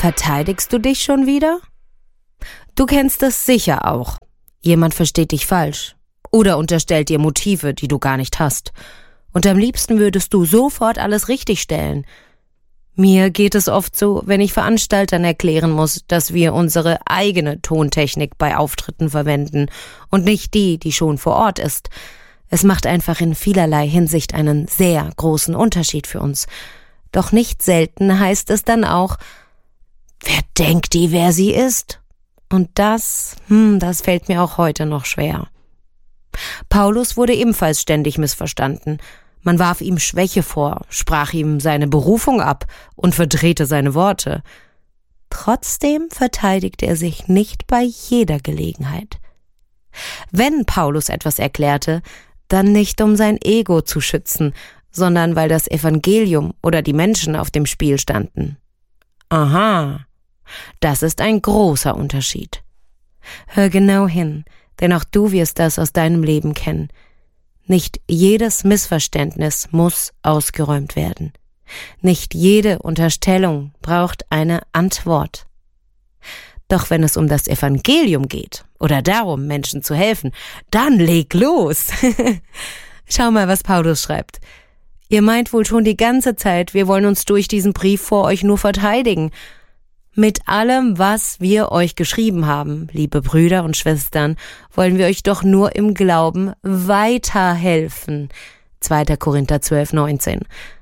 Verteidigst du dich schon wieder? Du kennst es sicher auch. Jemand versteht dich falsch oder unterstellt dir Motive, die du gar nicht hast. Und am liebsten würdest du sofort alles richtigstellen. Mir geht es oft so, wenn ich Veranstaltern erklären muss, dass wir unsere eigene Tontechnik bei Auftritten verwenden und nicht die, die schon vor Ort ist. Es macht einfach in vielerlei Hinsicht einen sehr großen Unterschied für uns. Doch nicht selten heißt es dann auch, wer denkt die, wer sie ist? Und das fällt mir auch heute noch schwer. Paulus wurde ebenfalls ständig missverstanden. Man warf ihm Schwäche vor, sprach ihm seine Berufung ab und verdrehte seine Worte. Trotzdem verteidigte er sich nicht bei jeder Gelegenheit. Wenn Paulus etwas erklärte, dann nicht um sein Ego zu schützen, sondern weil das Evangelium oder die Menschen auf dem Spiel standen. Aha, das ist ein großer Unterschied. Hör genau hin, denn auch du wirst das aus deinem Leben kennen. Nicht jedes Missverständnis muss ausgeräumt werden. Nicht jede Unterstellung braucht eine Antwort. Doch wenn es um das Evangelium geht oder darum, Menschen zu helfen, dann leg los. Schau mal, was Paulus schreibt. Ihr meint wohl schon die ganze Zeit, wir wollen uns durch diesen Brief vor euch nur verteidigen. Mit allem, was wir euch geschrieben haben, liebe Brüder und Schwestern, wollen wir euch doch nur im Glauben weiterhelfen. 2. Korinther 12,19.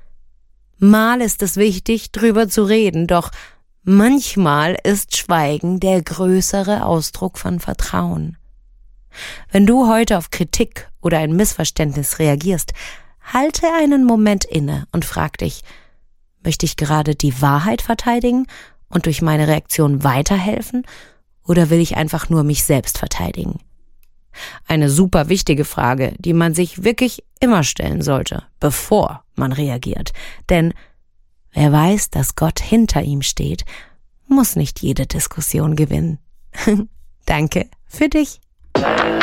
Mal ist es wichtig, drüber zu reden, doch manchmal ist Schweigen der größere Ausdruck von Vertrauen. Wenn du heute auf Kritik oder ein Missverständnis reagierst, halte einen Moment inne und frag dich, möchte ich gerade die Wahrheit verteidigen und durch meine Reaktion weiterhelfen, oder will ich einfach nur mich selbst verteidigen? Eine super wichtige Frage, die man sich wirklich immer stellen sollte, bevor man reagiert. Denn wer weiß, dass Gott hinter ihm steht, muss nicht jede Diskussion gewinnen. Danke für dich.